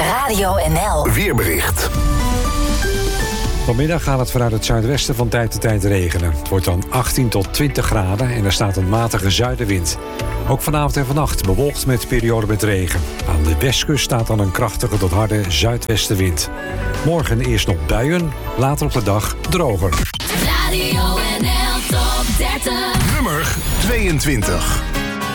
Radio NL. Weerbericht. Vanmiddag gaat het vanuit het zuidwesten van tijd tot tijd regenen. Het wordt dan 18 tot 20 graden en er staat een matige zuidenwind. Ook vanavond en vannacht bewolkt met perioden met regen. Aan de westkust staat dan een krachtige tot harde zuidwestenwind. Morgen eerst nog buien, later op de dag droger. Radio NL Top 30. Nummer 22.